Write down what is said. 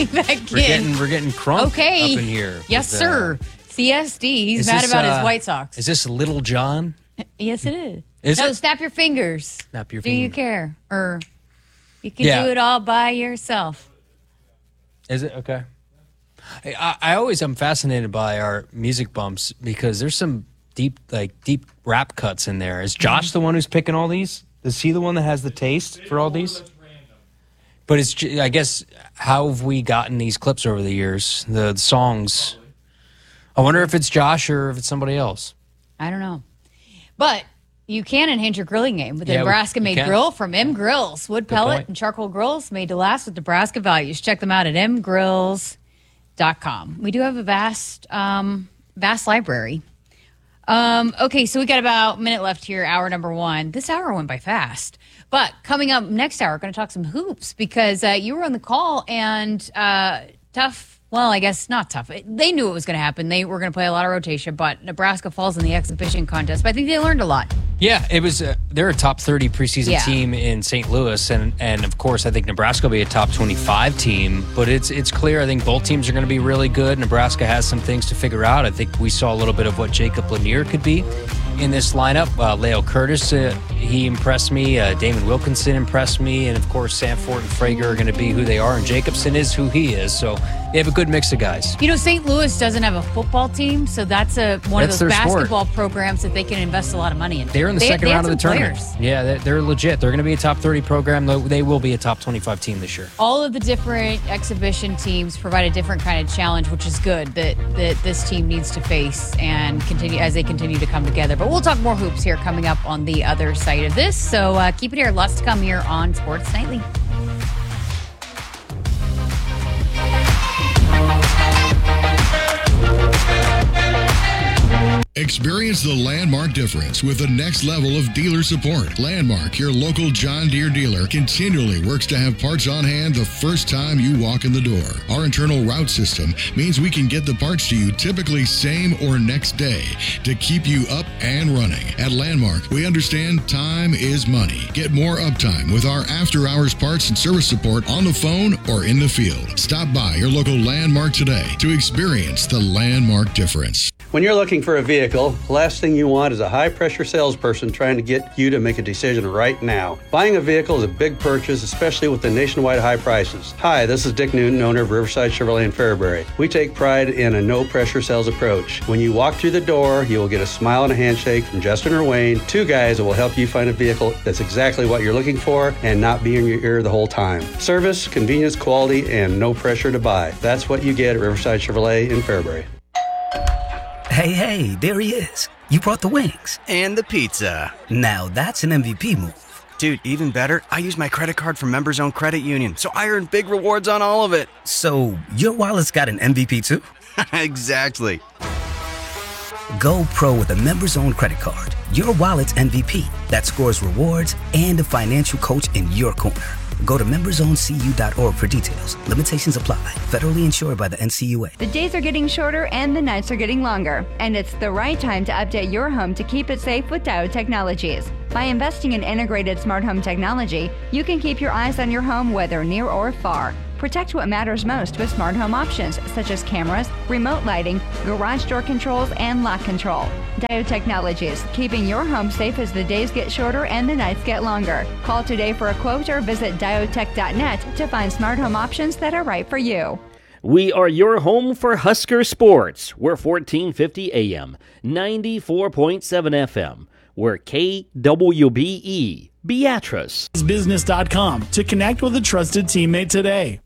coming back in. We're getting crunk up in here. Yes, sir. CSD. He's mad about his White Sox. Is this Little John? Yes, it is. Is it? Snap your fingers. Snap your Do fingers. you care? Or you can do it all by yourself. Is it? Okay. I always am fascinated by our music bumps because there's some deep rap cuts in there. Is Josh the one who's picking all these? Is he the one that has the taste for all these? But it's, I guess, how have we gotten these clips over the years? The songs. I wonder if it's Josh or if it's somebody else. I don't know. But you can enhance your grilling game with the Nebraska-made can. grill from M Grills. Wood pellet and charcoal grills made to last with Nebraska values. Check them out at mgrills.com. We do have a vast library. Okay, so we got about a minute left here, hour number one. This hour went by fast. But coming up next hour, we're going to talk some hoops because you were on the call and tough. Well, I guess not tough. They knew it was going to happen. They were going to play a lot of rotation, but Nebraska falls in the exhibition contest. But I think they learned a lot. Yeah, it was. They're a top 30 preseason team in St. Louis, and of course, I think Nebraska will be a top 25 team. But it's clear. I think both teams are going to be really good. Nebraska has some things to figure out. I think we saw a little bit of what Jacob Lanier could be in this lineup. Leo Curtis, he impressed me. Damon Wilkinson impressed me, and of course, Sanford and Frager are going to be who they are, and Jacobson is who he is. So they have a good mix of guys. You know, St. Louis doesn't have a football team, so that's one of those basketball programs that they can invest a lot of money in. They're in the second round of the tournament. Yeah, they're legit. They're going to be a top 30 program. They will be a top 25 team this year. All of the different exhibition teams provide a different kind of challenge, which is good that this team needs to face and continue as they continue to come together. But we'll talk more hoops here coming up on the other side of this. So keep it here. Lots to come here on Sports Nightly. Experience the Landmark difference with the next level of dealer support. Landmark, your local John Deere dealer, continually works to have parts on hand the first time you walk in the door. Our internal route system means we can get the parts to you typically same or next day to keep you up and running. At Landmark, we understand time is money. Get more uptime with our after-hours parts and service support on the phone or in the field. Stop by your local Landmark today to experience the Landmark difference. When you're looking for a vehicle, the last thing you want is a high-pressure salesperson trying to get you to make a decision right now. Buying a vehicle is a big purchase, especially with the nationwide high prices. Hi, this is Dick Newton, owner of Riverside Chevrolet in Fairbury. We take pride in a no-pressure sales approach. When you walk through the door, you will get a smile and a handshake from Justin or Wayne, two guys that will help you find a vehicle that's exactly what you're looking for and not be in your ear the whole time. Service, convenience, quality, and no pressure to buy. That's what you get at Riverside Chevrolet in Fairbury. Hey, there he is. You brought the wings. And the pizza. Now that's an MVP move. Dude, even better, I use my credit card from Members Owned Credit Union, so I earn big rewards on all of it. So your wallet's got an MVP too? Exactly. Go pro with a Members Owned credit card. Your wallet's MVP that scores rewards and a financial coach in your corner. Go to membersowncu.org for details. Limitations apply. Federally insured by the NCUA. The days are getting shorter and the nights are getting longer. And it's the right time to update your home to keep it safe with Diode Technologies. By investing in integrated smart home technology, you can keep your eyes on your home whether near or far. Protect what matters most with smart home options such as cameras, remote lighting, garage door controls, and lock control. Diode Technologies, keeping your home safe as the days get shorter and the nights get longer. Call today for a quote or visit diodetech.net to find smart home options that are right for you. We are your home for Husker sports. We're 1450 AM, 94.7 FM. We're KWBE, Beatrice. Business.com to connect with a trusted teammate today.